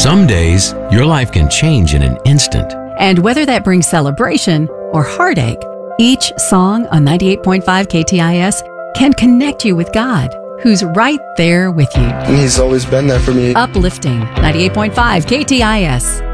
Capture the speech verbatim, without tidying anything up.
Some days, your life can change in an instant. And whether that brings celebration or heartache, each song on ninety-eight point five K T I S can connect you with God, who's right there with you. He's always been there for me. Uplifting ninety-eight point five K T I S.